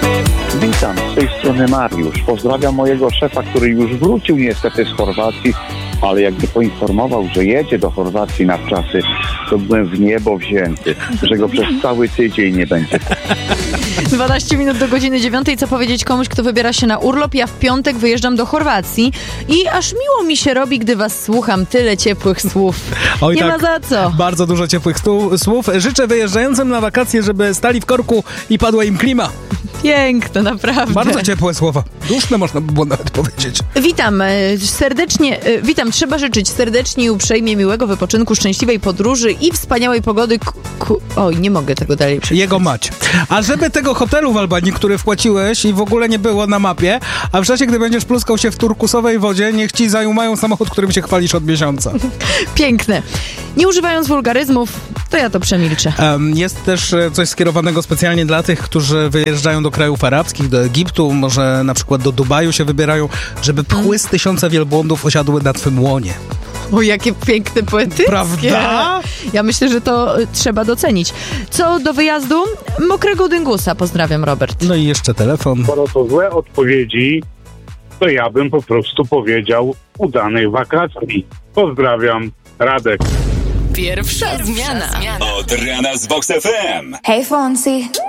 Witam, z tej strony Mariusz. Pozdrawiam mojego szefa, który już wrócił niestety z Chorwacji, ale jakby poinformował, że jedzie do Chorwacji na wczasy, to byłem w niebo wzięty, że go przez cały tydzień nie będzie. 12 minut do godziny 9. Co powiedzieć komuś, kto wybiera się na urlop? Ja w piątek wyjeżdżam do Chorwacji i aż miło mi się robi, gdy was słucham. Tyle ciepłych słów. Oj, nie tak, ma za co. Bardzo dużo ciepłych słów. Życzę wyjeżdżającym na wakacje, żeby stali w korku i padła im klima. Piękne, naprawdę. Bardzo ciepłe słowa. Duszne można by było nawet powiedzieć. Witam serdecznie, trzeba życzyć serdecznie i uprzejmie miłego wypoczynku, szczęśliwej podróży i wspaniałej pogody. Oj, nie mogę tego dalej przeczytać. Jego mać. A żeby tego hotelu w Albanii, który wpłaciłeś i w ogóle nie było na mapie, a w czasie, gdy będziesz pluskał się w turkusowej wodzie, niech ci zajumają samochód, którym się chwalisz od miesiąca. Piękne. Nie używając wulgaryzmów, to ja to przemilczę. Jest też coś skierowanego specjalnie dla tych, którzy wyjeżdżają do krajów arabskich, do Egiptu, może na przykład do Dubaju się wybierają, żeby pchły z 1000 wielbłądów osiadły na twym łonie. O, jakie piękne, poetyckie. Prawda? Ja myślę, że to trzeba docenić. Co do wyjazdu, mokrego dyngusa. Pozdrawiam, Robert. No i jeszcze telefon. Skoro to złe odpowiedzi, to ja bym po prostu powiedział udanych wakacji. Pozdrawiam, Radek. Pierwsza zmiana. Od rana z Vox FM. Hey Fonzie.